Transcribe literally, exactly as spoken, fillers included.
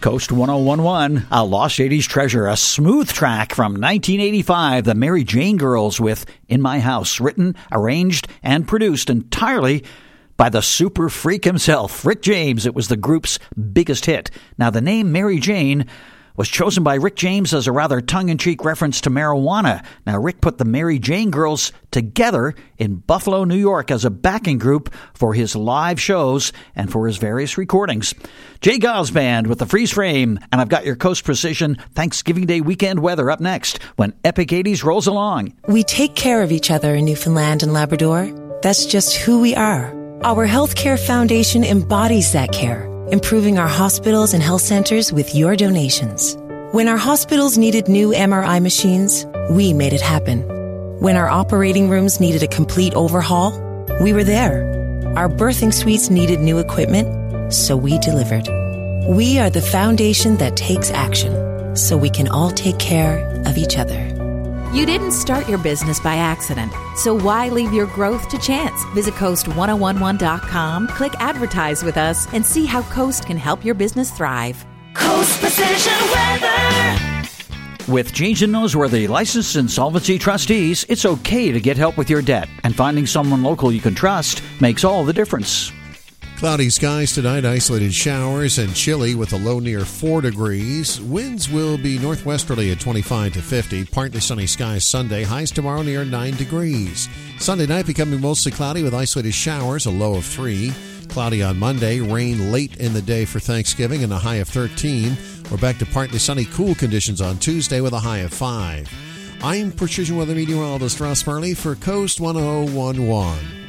Coast one oh one one, a Lost eighties treasure, a smooth track from nineteen eighty-five, the Mary Jane Girls with In My House, written, arranged, and produced entirely by the super freak himself, Rick James. It was the group's biggest hit. Now, the name Mary Jane was chosen by Rick James as a rather tongue-in-cheek reference to marijuana. Now, Rick put the Mary Jane Girls together in Buffalo, New York as a backing group for his live shows and for his various recordings. Jay Giles Band with the Freeze Frame, and I've got your Coast Precision Thanksgiving Day weekend weather up next when Epic eighties rolls along. We take care of each other in Newfoundland and Labrador. That's just who we are. Our Healthcare Foundation embodies that care, improving our hospitals and health centers with your donations. When our hospitals needed new M R I machines, we made it happen. When our operating rooms needed a complete overhaul, we were there. Our birthing suites needed new equipment, so we delivered. We are the foundation that takes action, so we can all take care of each other. You didn't start your business by accident, so why leave your growth to chance? Visit coast ten eleven dot com, click Advertise with us, and see how Coast can help your business thrive. Coast Precision Weather. With James and Noseworthy, licensed insolvency trustees, it's okay to get help with your debt, and finding someone local you can trust makes all the difference. Cloudy skies tonight, isolated showers and chilly with a low near four degrees. Winds will be northwesterly at twenty-five to fifty. Partly sunny skies Sunday. Highs tomorrow near nine degrees. Sunday night becoming mostly cloudy with isolated showers, a low of three. Cloudy on Monday. Rain late in the day for Thanksgiving and a high of thirteen. We're back to partly sunny, cool conditions on Tuesday with a high of five. I'm Precision Weather Meteorologist Ross Farley for Coast ten eleven.